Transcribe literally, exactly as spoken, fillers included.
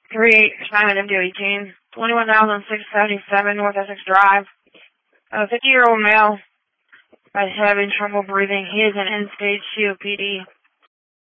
three eight Simon M D eighteen, twenty-one thousand six hundred seventy-seven North Essex Drive. A fifty-year-old male is having trouble breathing. He is in end-stage C O P D.